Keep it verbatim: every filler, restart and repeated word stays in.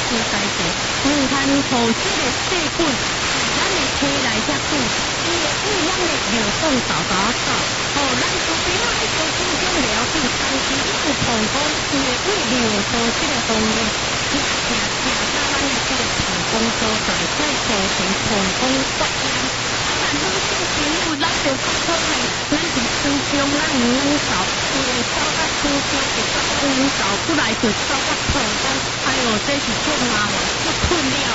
伤代谢，唔通互即个细菌咱的体内遐久，伊会对咱的尿管走走走，哦，咱除非我爱做这种了解，但是伊有膀胱，伊会对尿道即个方面，行行行到咱的即个膀胱所在，会造成膀胱发炎。啊，咱女性朋友，咱就普通的，咱是书中咱唔能走，伊会走到书中就走到能走，出来就走到膀胱，哎呦，这是足麻烦，足困扰。